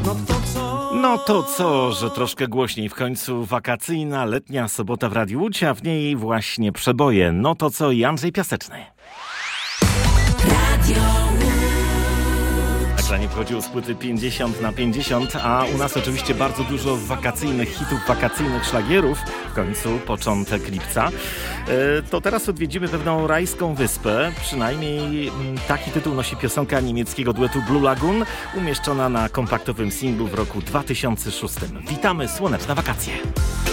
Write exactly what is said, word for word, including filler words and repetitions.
No to co, że troszkę głośniej, w końcu wakacyjna, letnia sobota w Radiu Łódź, a w niej właśnie przeboje. No to co, i Andrzej Piaseczny. Nagranie pochodziło z płyty pięćdziesiąt na pięćdziesiąt, a u nas oczywiście bardzo dużo wakacyjnych hitów, wakacyjnych szlagierów. W końcu początek lipca. To teraz odwiedzimy pewną rajską wyspę. Przynajmniej taki tytuł nosi piosenka niemieckiego duetu Blue Lagoon, umieszczona na kompaktowym singlu w roku dwa tysiące szóstym. Witamy słoneczne wakacje.